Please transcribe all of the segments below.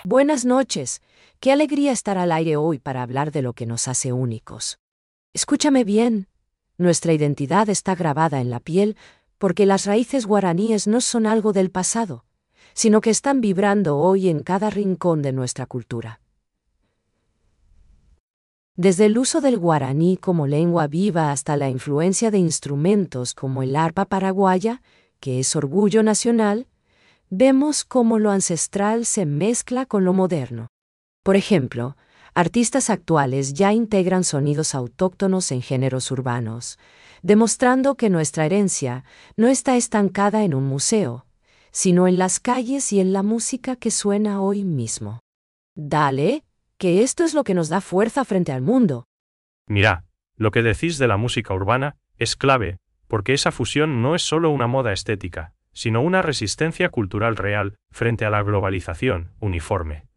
Buenas noches. Qué alegría estar al aire hoy para hablar de lo que nos hace únicos. Escúchame bien. Nuestra identidad está grabada en la piel porque las raíces guaraníes no son algo del pasado, sino que están vibrando hoy en cada rincón de nuestra cultura. Desde el uso del guaraní como lengua viva hasta la influencia de instrumentos como el arpa paraguaya, que es orgullo nacional, vemos cómo lo ancestral se mezcla con lo moderno. Por ejemplo, artistas actuales ya integran sonidos autóctonos en géneros urbanos, demostrando que nuestra herencia no está estancada en un museo, sino en las calles y en la música que suena hoy mismo. Dale, que esto es lo que nos da fuerza frente al mundo. Mirá, lo que decís de la música urbana es clave, porque esa fusión no es solo una moda estética, sino una resistencia cultural real frente a la globalización uniforme.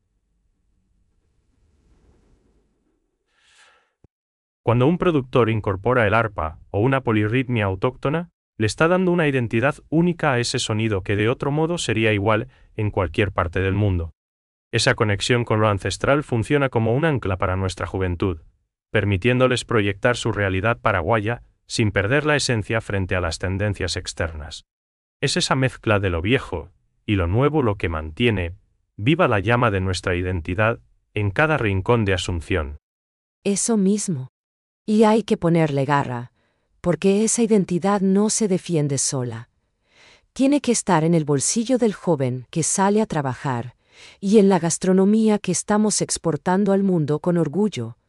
Cuando un productor incorpora el arpa o una polirritmia autóctona, le está dando una identidad única a ese sonido que de otro modo sería igual en cualquier parte del mundo. Esa conexión con lo ancestral funciona como un ancla para nuestra juventud, permitiéndoles proyectar su realidad paraguaya sin perder la esencia frente a las tendencias externas. Es esa mezcla de lo viejo y lo nuevo lo que mantiene viva la llama de nuestra identidad en cada rincón de Asunción. Eso mismo. Y hay que ponerle garra, porque esa identidad no se defiende sola. Tiene que estar en el bolsillo del joven que sale a trabajar y en la gastronomía que estamos exportando al mundo con orgullo.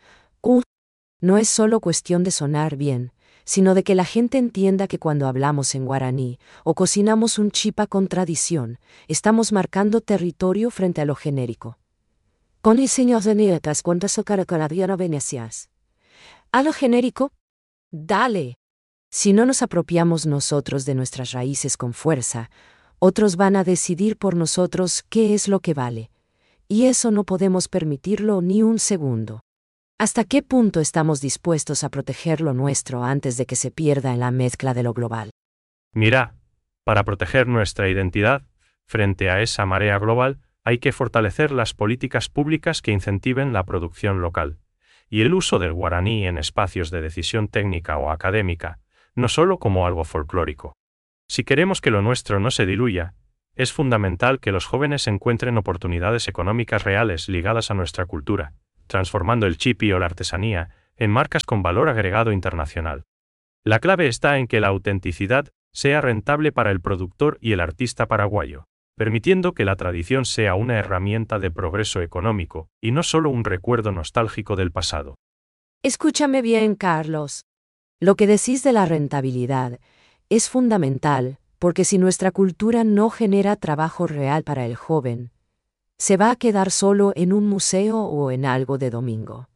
No es solo cuestión de sonar bien, sino de que la gente entienda que cuando hablamos en guaraní o cocinamos un chipa con tradición, estamos marcando territorio frente a lo genérico. Con diseños de nietas cuántas socaracaraviano venecias. ¿A lo genérico? Dale. Si no nos apropiamos nosotros de nuestras raíces con fuerza, otros van a decidir por nosotros qué es lo que vale. Y eso no podemos permitirlo ni un segundo. ¿Hasta qué punto estamos dispuestos a proteger lo nuestro antes de que se pierda en la mezcla de lo global? Mira, para proteger nuestra identidad frente a esa marea global, hay que fortalecer las políticas públicas que incentiven la producción local y el uso del guaraní en espacios de decisión técnica o académica, no solo como algo folclórico. Si queremos que lo nuestro no se diluya, es fundamental que los jóvenes encuentren oportunidades económicas reales ligadas a nuestra cultura, transformando el chipi o la artesanía en marcas con valor agregado internacional. La clave está en que la autenticidad sea rentable para el productor y el artista paraguayo, permitiendo que la tradición sea una herramienta de progreso económico y no solo un recuerdo nostálgico del pasado. Escúchame bien, Carlos. Lo que decís de la rentabilidad es fundamental, porque si nuestra cultura no genera trabajo real para el joven, se va a quedar solo en un museo o en algo de domingo.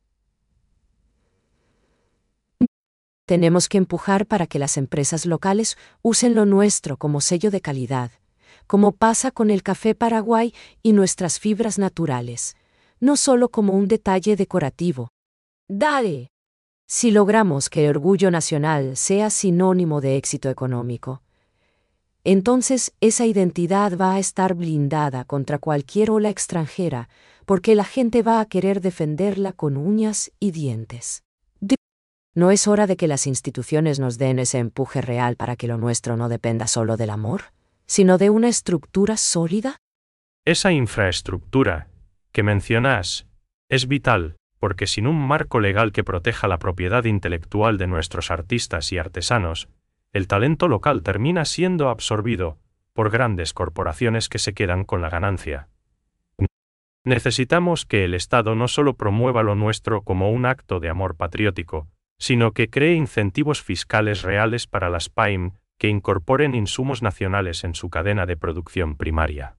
Tenemos que empujar para que las empresas locales usen lo nuestro como sello de calidad, como pasa con el café Paraguay y nuestras fibras naturales, no solo como un detalle decorativo. ¡Dale! Si logramos que el orgullo nacional sea sinónimo de éxito económico, entonces esa identidad va a estar blindada contra cualquier ola extranjera, porque la gente va a querer defenderla con uñas y dientes. ¿No es hora de que las instituciones nos den ese empuje real para que lo nuestro no dependa solo del amor, sino de una estructura sólida? Esa infraestructura que mencionas es vital, porque sin un marco legal que proteja la propiedad intelectual de nuestros artistas y artesanos, el talento local termina siendo absorbido por grandes corporaciones que se quedan con la ganancia. Necesitamos que el Estado no solo promueva lo nuestro como un acto de amor patriótico, sino que cree incentivos fiscales reales para las PAIM que incorporen insumos nacionales en su cadena de producción primaria.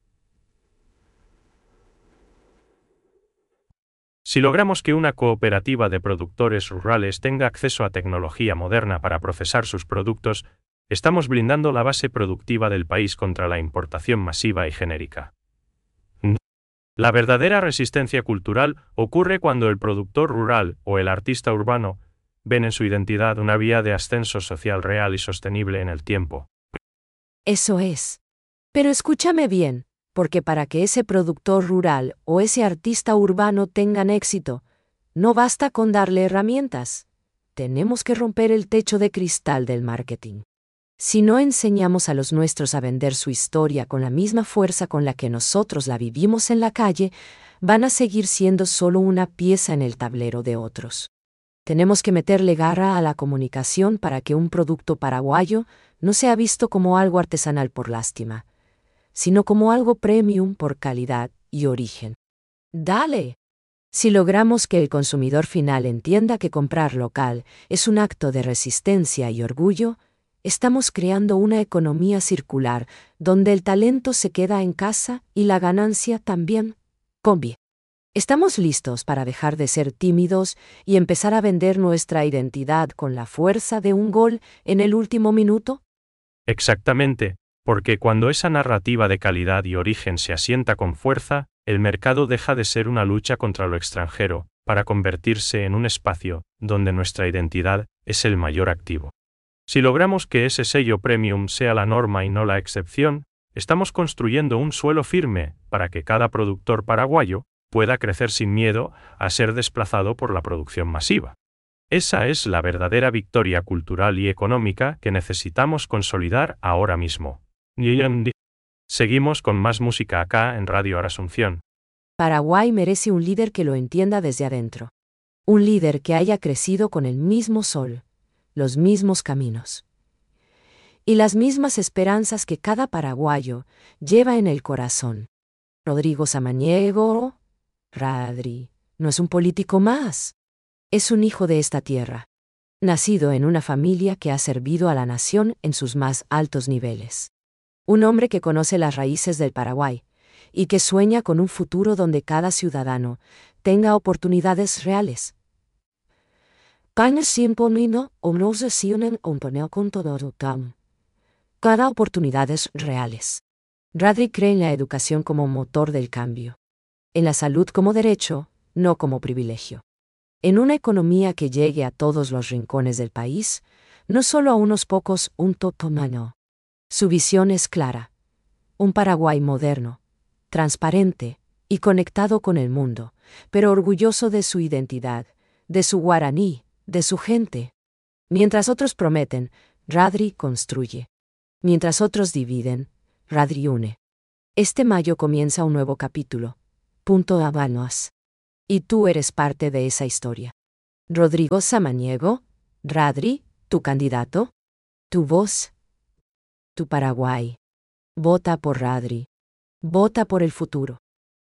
Si logramos que una cooperativa de productores rurales tenga acceso a tecnología moderna para procesar sus productos, estamos blindando la base productiva del país contra la importación masiva y genérica. La verdadera resistencia cultural ocurre cuando el productor rural o el artista urbano ven en su identidad una vía de ascenso social real y sostenible en el tiempo. Eso es. Pero escúchame bien, porque para que ese productor rural o ese artista urbano tengan éxito, no basta con darle herramientas. Tenemos que romper el techo de cristal del marketing. Si no enseñamos a los nuestros a vender su historia con la misma fuerza con la que nosotros la vivimos en la calle, van a seguir siendo solo una pieza en el tablero de otros. Tenemos que meterle garra a la comunicación para que un producto paraguayo no sea visto como algo artesanal por lástima, sino como algo premium por calidad y origen. ¡Dale! Si logramos que el consumidor final entienda que comprar local es un acto de resistencia y orgullo, estamos creando una economía circular donde el talento se queda en casa y la ganancia también. Combi. ¿Estamos listos para dejar de ser tímidos y empezar a vender nuestra identidad con la fuerza de un gol en el último minuto? Exactamente, porque cuando esa narrativa de calidad y origen se asienta con fuerza, el mercado deja de ser una lucha contra lo extranjero, para convertirse en un espacio donde nuestra identidad es el mayor activo. Si logramos que ese sello premium sea la norma y no la excepción, estamos construyendo un suelo firme para que cada productor paraguayo pueda crecer sin miedo a ser desplazado por la producción masiva. Esa es la verdadera victoria cultural y económica que necesitamos consolidar ahora mismo. Seguimos con más música acá en Radio Asunción. Paraguay merece un líder que lo entienda desde adentro. Un líder que haya crecido con el mismo sol, los mismos caminos y las mismas esperanzas que cada paraguayo lleva en el corazón. Rodrigo Samaniego, Radri, no es un político más. Es un hijo de esta tierra, nacido en una familia que ha servido a la nación en sus más altos niveles. Un hombre que conoce las raíces del Paraguay y que sueña con un futuro donde cada ciudadano tenga oportunidades reales. Cada oportunidades reales. Radri cree en la educación como motor del cambio, en la salud como derecho, no como privilegio. En una economía que llegue a todos los rincones del país, no solo a unos pocos, un totomano. Su visión es clara. Un Paraguay moderno, transparente y conectado con el mundo, pero orgulloso de su identidad, de su guaraní, de su gente. Mientras otros prometen, Radri construye. Mientras otros dividen, Radri une. Este mayo comienza un nuevo capítulo. Punto Habanos. Y tú eres parte de esa historia. Rodrigo Samaniego, Radri, tu candidato, tu voz, tu Paraguay. Vota por Radri. Vota por el futuro.